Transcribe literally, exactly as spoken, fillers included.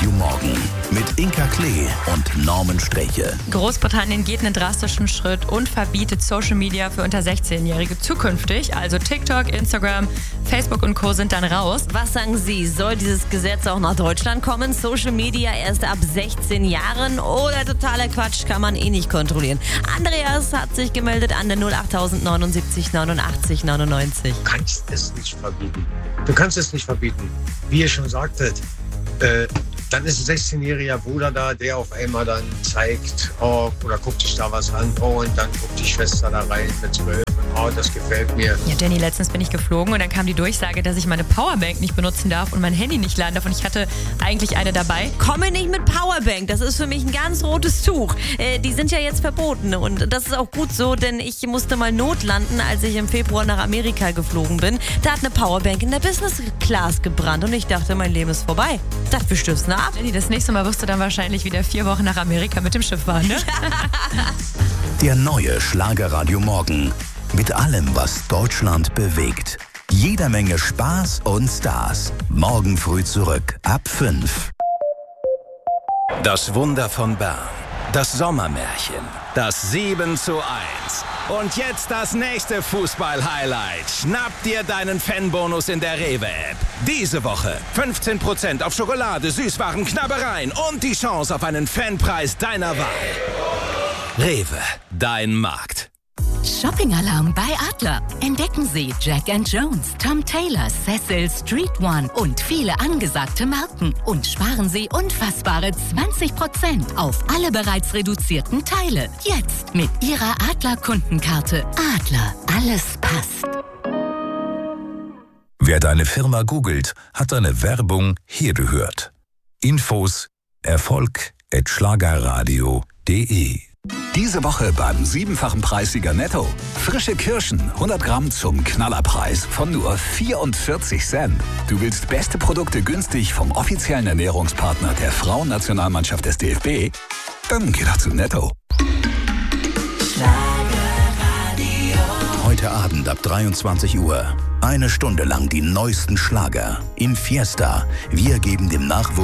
Schlagerradio Morgen mit Inka Klee und Norman Sträche. Großbritannien geht einen drastischen Schritt und verbietet Social Media für unter sechzehnjährige zukünftig. Also TikTok, Instagram, Facebook und Co. sind dann raus. Was sagen Sie? Soll dieses Gesetz auch nach Deutschland kommen? Social Media erst ab sechzehn Jahren oder totaler Quatsch, kann man eh nicht kontrollieren. Andreas hat sich gemeldet an der null acht neunundsiebzig neunundachtzig neunundneunzig. Du kannst es nicht verbieten. Du kannst es nicht verbieten. Wie ihr schon sagtet, äh, dann ist ein sechzehnjähriger Bruder da, der auf einmal dann zeigt, oh, oder guckt sich da was an, oh, und dann guckt die Schwester da rein mit zwölf. Oh, das gefällt mir. Ja, Jenny, letztens bin ich geflogen und dann kam die Durchsage, dass ich meine Powerbank nicht benutzen darf und mein Handy nicht laden darf. Und ich hatte eigentlich eine dabei. Komme nicht mit Powerbank, das ist für mich ein ganz rotes Tuch. Äh, die sind ja jetzt verboten und das ist auch gut so, denn ich musste mal notlanden, als ich im Februar nach Amerika geflogen bin. Da hat eine Powerbank in der Business Class gebrannt und ich dachte, mein Leben ist vorbei. Das wir stürzen ab. Jenny, das nächste Mal wirst du dann wahrscheinlich wieder vier Wochen nach Amerika mit dem Schiff fahren, ne? Der neue Schlagerradio Morgen. Mit allem, was Deutschland bewegt. Jeder Menge Spaß und Stars. Morgen früh zurück ab fünf. Das Wunder von Bern. Das Sommermärchen. Das sieben zu eins. Und jetzt das nächste Fußball-Highlight. Schnapp dir deinen Fanbonus in der Rewe-App. Diese Woche fünfzehn Prozent auf Schokolade, Süßwaren, Knabbereien und die Chance auf einen Fanpreis deiner Wahl. Rewe, dein Markt. Shopping-Alarm bei Adler. Entdecken Sie Jack and Jones, Tom Taylor, Cecil, Street One und viele angesagte Marken. Und sparen Sie unfassbare zwanzig Prozent auf alle bereits reduzierten Teile. Jetzt mit Ihrer Adler-Kundenkarte. Adler, alles passt. Wer deine Firma googelt, hat deine Werbung hier gehört. Infos Erfolg at schlagerradio punkt de. Diese Woche beim siebenfachen Preissieger Netto. Frische Kirschen, hundert Gramm zum Knallerpreis von nur vierundvierzig Cent. Du willst beste Produkte günstig vom offiziellen Ernährungspartner der Frauennationalmannschaft des D F B? Dann geh doch zu Netto. Heute Abend ab dreiundzwanzig Uhr. Eine Stunde lang die neuesten Schlager in Fiesta. Wir geben dem Nachwuchs